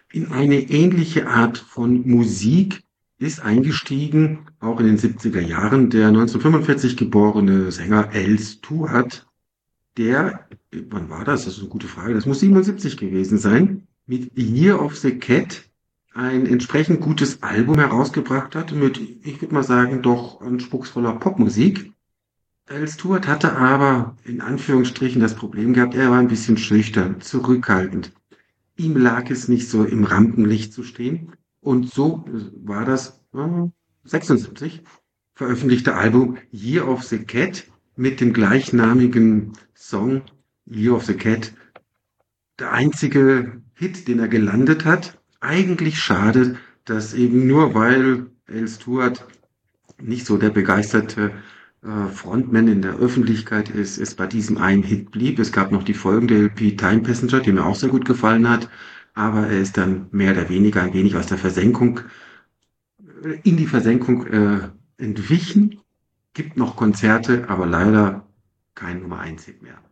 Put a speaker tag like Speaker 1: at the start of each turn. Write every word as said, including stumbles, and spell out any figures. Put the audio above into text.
Speaker 1: in eine ähnliche Art von Musik ist eingestiegen, auch in den siebziger Jahren, der neunzehnhundertfünfundvierzig geborene Sänger Al Stewart, der, wann war das? Das ist eine gute Frage, das muss siebenundsiebzig gewesen sein, mit Year of the Cat ein entsprechend gutes Album herausgebracht hat, mit, ich würde mal sagen, doch anspruchsvoller Popmusik. Al Stewart hatte aber in Anführungsstrichen das Problem gehabt, er war ein bisschen schüchtern, zurückhaltend. Ihm lag es nicht so im Rampenlicht zu stehen. Und so war das äh, sechsundsiebzig veröffentlichte Album Year of the Cat mit dem gleichnamigen Song Year of the Cat. Der einzige Hit, den er gelandet hat. Eigentlich schade, dass eben nur weil Al Stewart nicht so der begeisterte äh, Frontman in der Öffentlichkeit ist, es bei diesem einen Hit blieb. Es gab noch die folgende L P Time Passenger, die mir auch sehr gut gefallen hat, aber er ist dann mehr oder weniger ein wenig aus der Versenkung, äh, in die Versenkung äh, entwichen. Gibt noch Konzerte, aber leider kein Nummer eins Hit mehr.